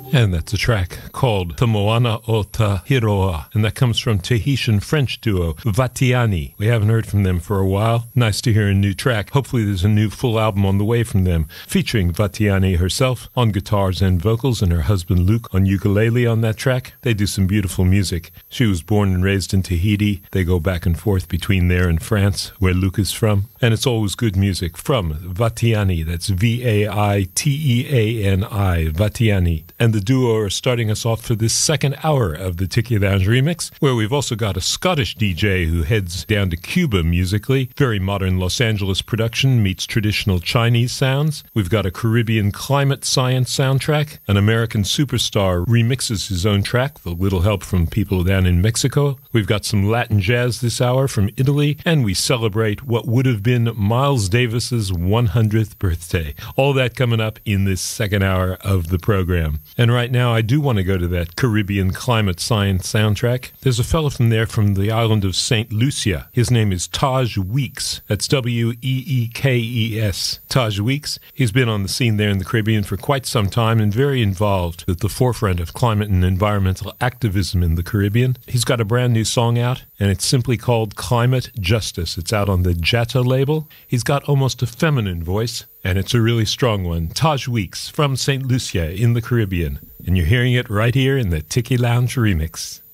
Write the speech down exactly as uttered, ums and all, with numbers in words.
And that's a track called Te Moana o Te Hiroa, and that comes from Tahitian French duo Vatiani. We haven't heard from them for a while. Nice to hear a new track. Hopefully there's a new full album on the way from them, featuring Vatiani herself on guitars and vocals, and her husband Luke on ukulele on that track. They do some beautiful music. She was born and raised in Tahiti. They go back and forth between there and France, where Luke is from, and it's always good music from Vatiani. That's V A I T E A N I, Vatiani. And the duo are starting us off for this second hour of the Tiki Lounge Remix, where we've also got a Scottish D J who heads down to Cuba musically. Very modern Los Angeles production meets traditional Chinese sounds. We've got a Caribbean climate science soundtrack. An American superstar remixes his own track, with a little help from people down in Mexico. We've got some Latin jazz this hour from Italy, and we celebrate what would have been Miles Davis's one hundredth birthday. All that coming up in this second hour of the program. And right now, I do want to go to that Caribbean climate science soundtrack. There's a fellow from there from the island of Saint Lucia. His name is Taj Weeks. That's W E E K E S. Taj Weeks. He's been on the scene there in the Caribbean for quite some time and very involved at the forefront of climate and environmental activism in the Caribbean. He's got a brand new song out, and it's simply called Climate Justice. It's out on the Jatta label. He's got almost a feminine voice, and it's a really strong one. Taj Weeks from Saint Lucia in the Caribbean. And you're hearing it right here in the Tiki Lounge Remix.